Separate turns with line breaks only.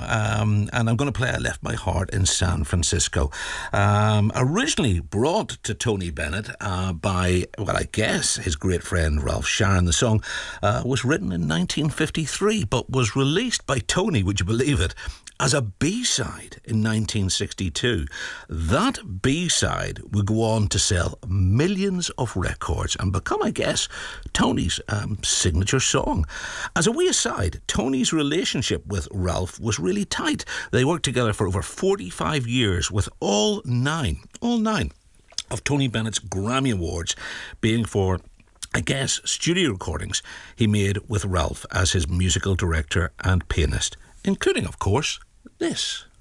and I'm going to play I Left My Heart in San Francisco. Originally brought to Tony Bennett by, well, I guess his great friend Ralph Sharon. The song was written in 1953, but was released by Tony, would you believe it, as a B-side in 1962. That B-side would go on to sell millions of records and become, I guess, Tony's signature song. As a wee aside, Tony's relationship with Ralph was really tight. They worked together for over 45 years, with all nine of Tony Bennett's Grammy Awards being for, I guess, studio recordings he made with Ralph as his musical director and pianist, including, of course, this.